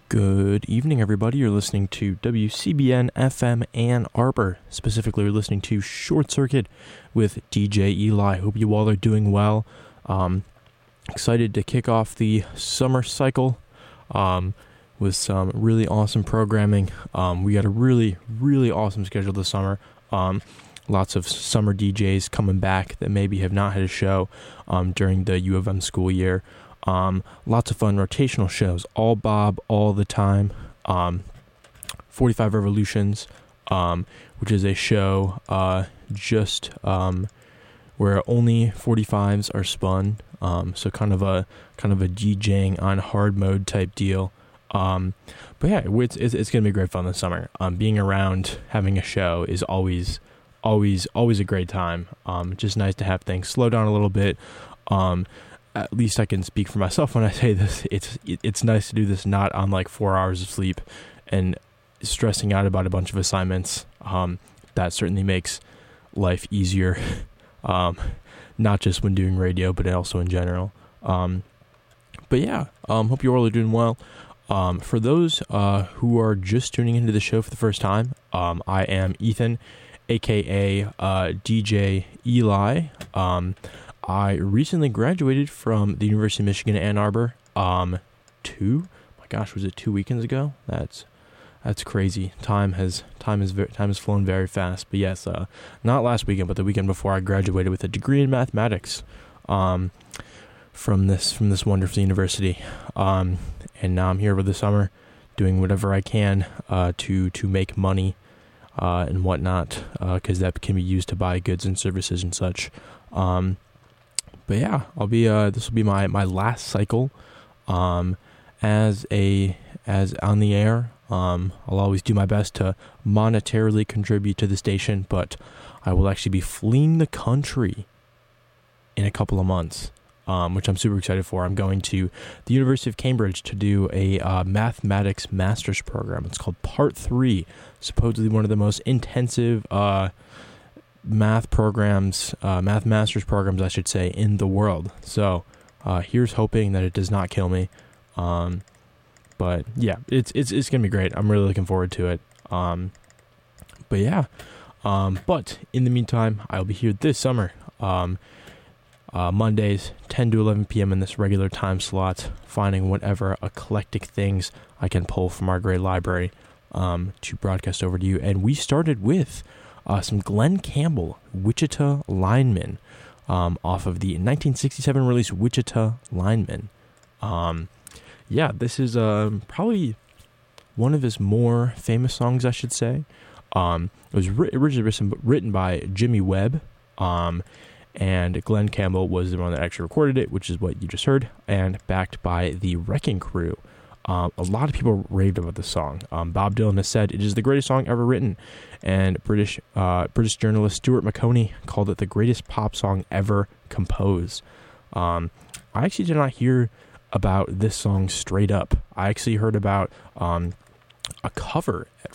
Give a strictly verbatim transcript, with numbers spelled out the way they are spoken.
Good evening, everybody. You're listening to W C B N F M Ann Arbor. Specifically, you're listening to Short Circuit with D J Eli. Hope you all are doing well. Um, excited to kick off the summer cycle um, with some really awesome programming. Um, we got a really, really awesome schedule this summer. Um, lots of summer D Js coming back that maybe have not had a show um, during the U of M school year. Um, lots of fun rotational shows, all Bob, all the time. Um, forty-five Revolutions, um, which is a show uh, just um, where only forty-fives are spun. Um, so kind of a kind of a DJing on hard mode type deal. Um, but yeah, it's it's, it's gonna be great fun this summer. Um, being around, having a show is always always always a great time. Um, just nice to have things slow down a little bit. Um, At least I can speak for myself when I say this. It's it's nice to do this not on like four hours of sleep and stressing out about a bunch of assignments. Um, that certainly makes life easier, um, not just when doing radio, but also in general. Um, but yeah, um, hope you all are doing well. Um, for those uh, who are just tuning into the show for the first time, um, I am Ethan, aka uh, D J Eli. Um, I recently graduated from the University of Michigan Ann Arbor. Um, two, my gosh, was it two weekends ago? That's that's crazy. Time has time has time has flown very fast. But yes, uh, not last weekend, but the weekend before, I graduated with a degree in mathematics. Um, from this from this wonderful university. Um, and now I'm here over the summer, doing whatever I can uh, to to make money uh, and whatnot, because uh, that can be used to buy goods and services and such. Um, But yeah, I'll be. Uh, this will be my, my last cycle, um, as a as on the air. Um, I'll always do my best to monetarily contribute to the station, but I will actually be fleeing the country in a couple of months, um, which I'm super excited for. I'm going to the University of Cambridge to do a uh, mathematics master's program. It's called Part Three, supposedly one of the most intensive Uh, math programs, uh, math master's programs, I should say, in the world. So uh, here's hoping that it does not kill me. Um, but yeah, it's it's it's gonna be great. I'm really looking forward to it. Um, but yeah, um, but in the meantime, I'll be here this summer, um, uh, Mondays, ten to eleven p.m. in this regular time slot, finding whatever eclectic things I can pull from our great library um, to broadcast over to you. And we started with Uh, some Glen Campbell, Wichita Lineman, um, off of the nineteen sixty-seven release Wichita Lineman. Um, yeah, this is uh, probably one of his more famous songs, I should say. Um, it was ri- originally written, written by Jimmy Webb, um, and Glen Campbell was the one that actually recorded it, which is what you just heard, and backed by the Wrecking Crew. Um, a lot of people raved about this song. Um, Bob Dylan has said it is the greatest song ever written, and British uh, British journalist Stuart McConey called it the greatest pop song ever composed. Um, I actually did not hear about this song straight up. I actually heard about um, a cover at